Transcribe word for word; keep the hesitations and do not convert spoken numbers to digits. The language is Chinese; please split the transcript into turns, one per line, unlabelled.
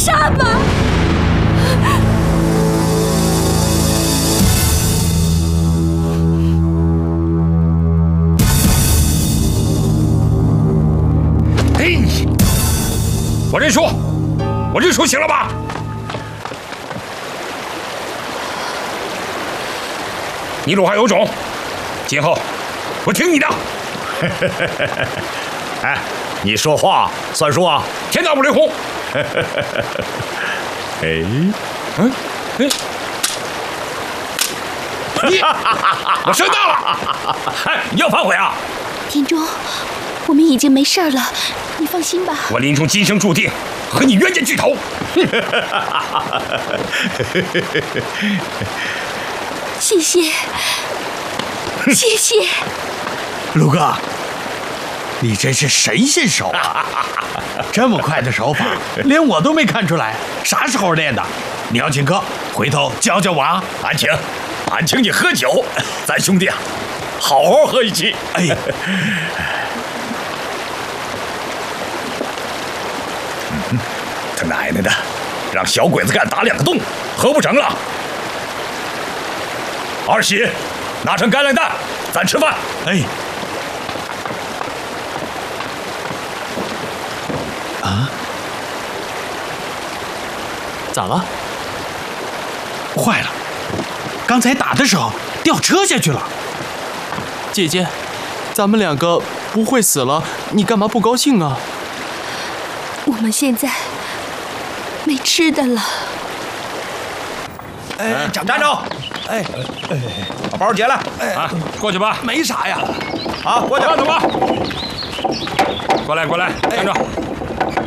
杀吧！
嘿，我认输，我认输，行了吧？你鲁还有种，今后我听你的。
哎，你说话算数啊！
天打五雷轰！
哎，
嗯，哎，你，我上当了！
哎，你要反悔啊？
田中，我们已经没事了，你放心吧。
我林冲今生注定和你冤家聚头。
谢谢，谢谢。
陆哥，你真是神仙手啊！这么快的手法，连我都没看出来，啥时候练的？你要请客，回头教教我啊！
俺请，俺请你喝酒，咱兄弟啊，好好喝一起。
哎呀，
嗯，他奶奶的，让小鬼子干打两个洞，喝不成了。二喜，拿上干粮蛋，咱吃饭。
哎。啊？
咋了？
坏了！刚才打的时候掉车下去了。
姐姐，咱们两个不会死了，你干嘛不高兴啊？
我们现在没吃的了。
哎，
站站住！
哎哎，
把包解了。
哎
啊，过去吧。
没啥呀。
好，过去。
走吧，走吧。过来，过来，站住。